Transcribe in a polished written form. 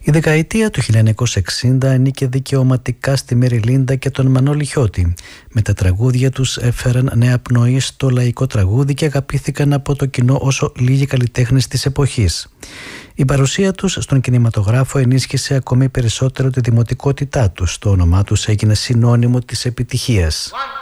Η δεκαετία του 1960 ανήκε δικαιωματικά στη Μέρι Λίντα και τον Μανώλη Χιώτη. Με τα τραγούδια τους έφεραν νέα πνοή στο λαϊκό τραγούδι και αγαπήθηκαν από το κοινό όσο λίγοι καλλιτέχνες της εποχής. Η παρουσία τους στον κινηματογράφο ενίσχυσε ακόμη περισσότερο τη δημοτικότητά τους. Το όνομά τους έγινε συνώνυμο της επιτυχίας.